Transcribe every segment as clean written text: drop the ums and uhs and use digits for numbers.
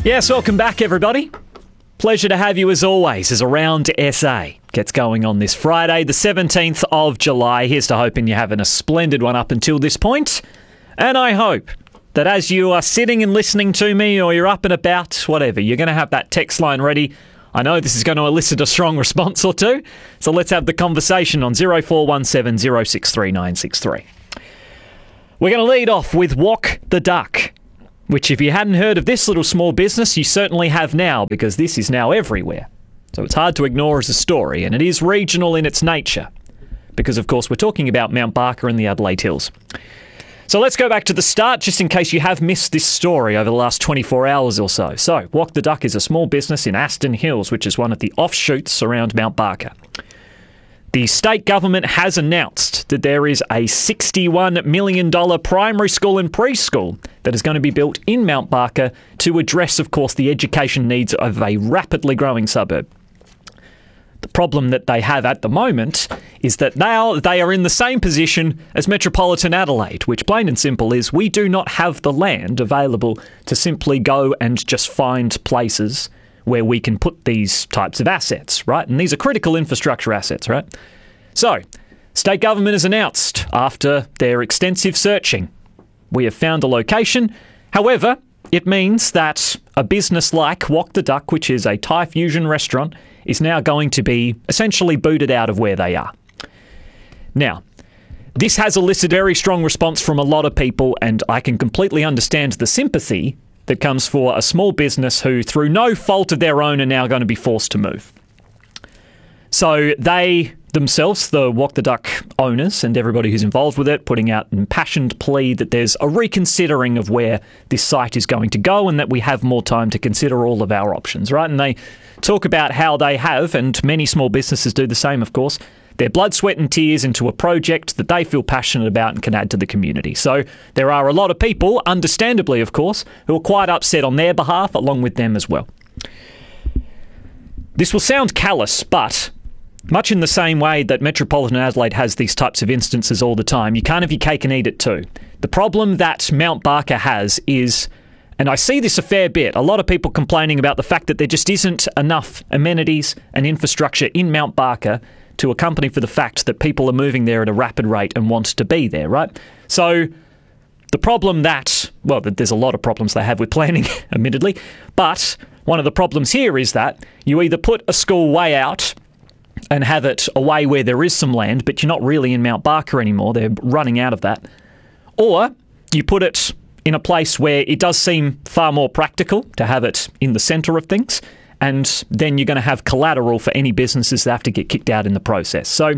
Yes, welcome back, everybody. Pleasure to have you as always as Around SA gets going on this Friday, the 17th of July. Here's to hoping you're having a splendid one up until this point. And I hope that as you are sitting and listening to me, or you're up and about, whatever, you're going to have that text line ready. I know this is going to elicit a strong response or two, so let's have the conversation on 0417 063 963. We're going to lead off with Walk the Duck, which if you hadn't heard of this little small business, you certainly have now, because this is now everywhere. So it's hard to ignore as a story, and it is regional in its nature, because of course we're talking about Mount Barker and the Adelaide Hills. So let's go back to the start, just in case you have missed this story over the last 24 hours or so. So, Walk the Duck is a small business in Aston Hills, which is one of the offshoots around Mount Barker. The state government has announced that there is a $61 million primary school and preschool that is going to be built in Mount Barker to address, of course, the education needs of a rapidly growing suburb. The problem that they have at the moment is that now they are in the same position as Metropolitan Adelaide, which plain and simple is we do not have the land available to simply go and just find places where we can put these types of assets, right? And these are critical infrastructure assets, right? So, state government has announced after their extensive searching, we have found a location. However, it means that a business like Walk the Duck, which is a Thai fusion restaurant, is now going to be essentially booted out of where they are. Now, this has elicited very strong response from a lot of people, and I can completely understand the sympathy that comes for a small business who, through no fault of their own, are now going to be forced to move. So they themselves, the Walk the Duck owners and everybody who's involved with it, putting out an impassioned plea that there's a reconsidering of where this site is going to go and that we have more time to consider all of our options, right? And they talk about how they have, and many small businesses do the same, of course, their blood, sweat and tears into a project that they feel passionate about and can add to the community. So there are a lot of people, understandably, of course, who are quite upset on their behalf, along with them as well. This will sound callous, but much in the same way that Metropolitan Adelaide has these types of instances all the time, you can't have your cake and eat it too. The problem that Mount Barker has is, and I see this a fair bit, a lot of people complaining about the fact that there just isn't enough amenities and infrastructure in Mount Barker to accompany for the fact that people are moving there at a rapid rate and want to be there, right? So the problem that, well, there's a lot of problems they have with planning, admittedly, but one of the problems here is that you either put a school way out and have it away where there is some land, but you're not really in Mount Barker anymore, they're running out of that, or you put it in a place where it does seem far more practical to have it in the centre of things, and then you're going to have collateral for any businesses that have to get kicked out in the process. So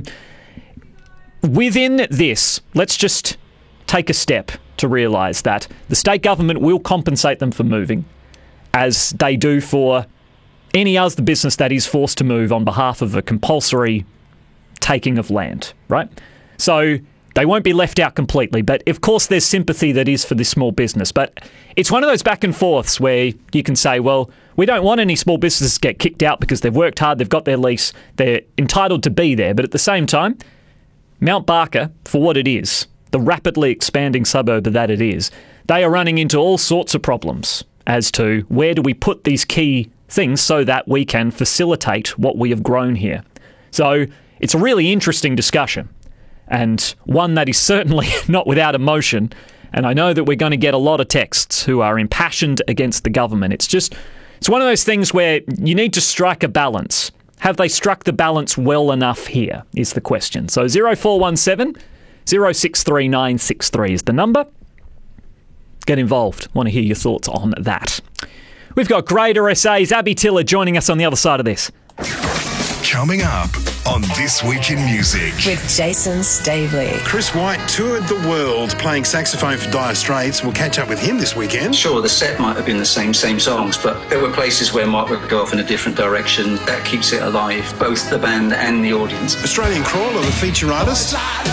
within this, let's just take a step to realise that the state government will compensate them for moving, as they do for any other business that is forced to move on behalf of a compulsory taking of land, right? So they won't be left out completely, but of course there's sympathy that is for this small business. But it's one of those back and forths where you can say, well, we don't want any small businesses to get kicked out because they've worked hard, they've got their lease, they're entitled to be there. But at the same time, Mount Barker, for what it is, the rapidly expanding suburb that it is, they are running into all sorts of problems as to where do we put these key things so that we can facilitate what we have grown here. So it's a really interesting discussion, and one that is certainly not without emotion. And I know that we're going to get a lot of texts who are impassioned against the government. It's one of those things where you need to strike a balance. Have they struck the balance well enough here, is the question. So 0417 063 963 is the number. Get involved. Want to hear your thoughts on that. We've got Greater SA's Abby Tiller joining us on the other side of this. Coming up on This Week in Music with Jason Stavely. Chris White toured the world playing saxophone for Dire Straits. We'll catch up with him this weekend. Sure, the set might have been the same songs, but there were places where Mark would go off in a different direction. That keeps it alive, both the band and the audience. Australian Crawler, the feature artist.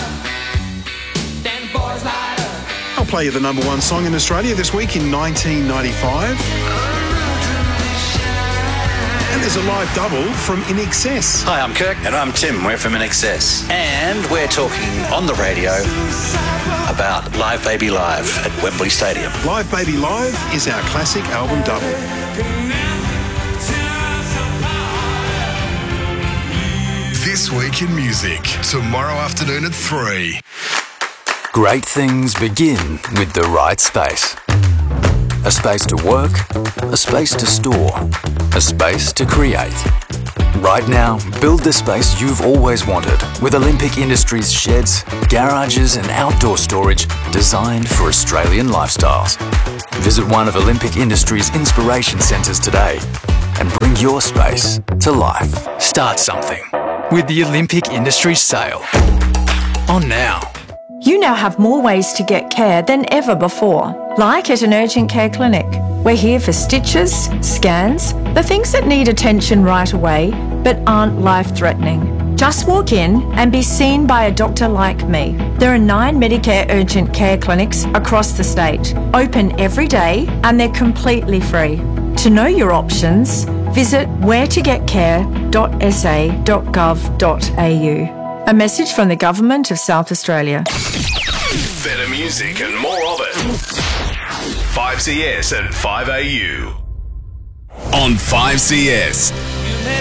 I'll play you the number one song in Australia this week in 1995. And there's a live double from In Excess. Hi, I'm Kirk. And I'm Tim. We're from In Excess. And we're talking on the radio about Live Baby Live at Wembley Stadium. Live Baby Live is our classic album double. This Week in Music, tomorrow afternoon at 3. Great things begin with the right space. A space to work, a space to store, a space to create. Right now, build the space you've always wanted with Olympic Industries sheds, garages and outdoor storage designed for Australian lifestyles. Visit one of Olympic Industries' inspiration centres today and bring your space to life. Start something with the Olympic Industries sale. On now. You now have more ways to get care than ever before, like at an urgent care clinic. We're here for stitches, scans, the things that need attention right away but aren't life-threatening. Just walk in and be seen by a doctor like me. There are 9 Medicare urgent care clinics across the state, open every day, and they're completely free. To know your options, visit wheretogetcare.sa.gov.au. A message from the Government of South Australia. Better music and more of it. 5CS and 5AU. On 5CS.